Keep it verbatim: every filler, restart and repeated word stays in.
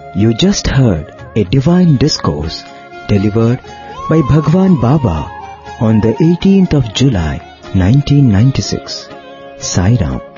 You just heard a divine discourse delivered by Bhagwan Baba on the eighteenth of July nineteen ninety-six. Sai Ram.